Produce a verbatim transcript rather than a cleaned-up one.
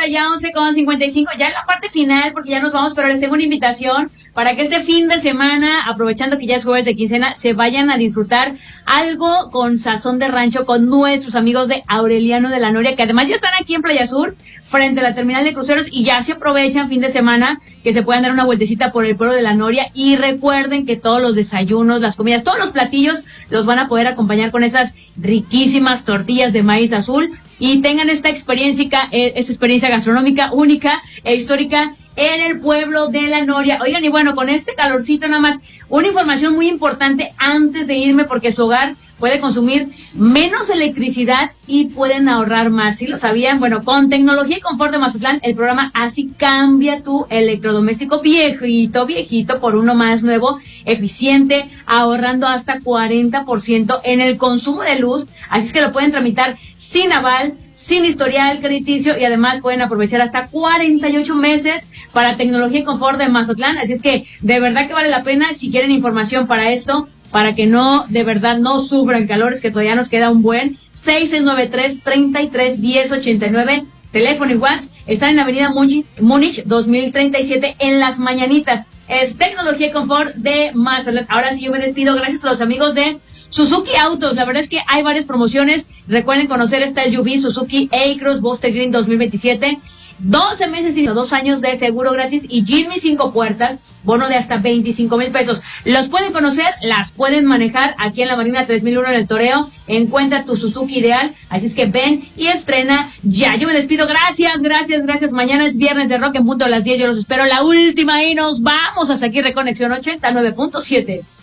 hora, ya once con cincuenta y cinco, ya en la parte final, porque ya nos vamos, pero les tengo una invitación para que este fin de semana, aprovechando que ya es jueves de quincena, se vayan a disfrutar algo con sazón de rancho con nuestros amigos de Aureliano de la Noria, que además ya están aquí en Playa Sur, frente a la terminal de cruceros, y ya se aprovechan fin de semana que se puedan dar una vueltecita por el pueblo de la Noria. Y recuerden que todos los desayunos, las comidas, todos los platillos los van a poder acompañar con esas riquísimas tortillas de maíz azul, y tengan esta experiencia, eh, esta experiencia gastronómica única e histórica en el pueblo de la Noria. Oigan, y bueno, con este calorcito nada más, una información muy importante antes de irme, porque su hogar puede consumir menos electricidad y pueden ahorrar más. ¿Sí lo sabían? Bueno, con Tecnología y Confort de Mazatlán, el programa Así cambia tu electrodoméstico viejito, viejito, por uno más nuevo, eficiente, ahorrando hasta cuarenta por ciento en el consumo de luz. Así es que lo pueden tramitar sin aval, sin historial crediticio, y además pueden aprovechar hasta cuarenta y ocho meses para Tecnología y Confort de Mazatlán. Así es que de verdad que vale la pena. Si quieren información para esto, para que no, de verdad, no sufran calores, que todavía nos queda un buen, seis seis nueve tres, treinta y tres, diez, ochenta y nueve, teléfono y WhatsApp, están en Avenida Múnich, Múnich dos mil treinta y siete, en Las Mañanitas. Es Tecnología y Confort de Mazatlán. Ahora sí yo me despido, gracias a los amigos de Suzuki Autos. La verdad es que hay varias promociones. Recuerden conocer esta S U V Suzuki A-Cross Buster Green dos mil veintisiete, doce meses y dos años de seguro gratis, y Jimmy cinco puertas, bono de hasta veinticinco mil pesos. Los pueden conocer, las pueden manejar aquí en la Marina tres mil uno en el Toreo. Encuentra tu Suzuki ideal, así es que ven y estrena ya. Yo me despido, gracias, gracias, gracias. Mañana es viernes de rock en punto a las diez, yo los espero la última y nos vamos. Hasta aquí Reconexión ochenta y nueve punto siete.